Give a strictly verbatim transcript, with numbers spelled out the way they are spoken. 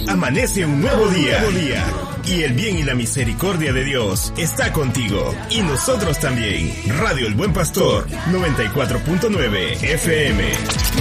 Amanece un nuevo día. Nuevo día. Y el bien y la misericordia de Dios está contigo. Y nosotros también. Radio El Buen Pastor, noventa y cuatro punto nueve F M.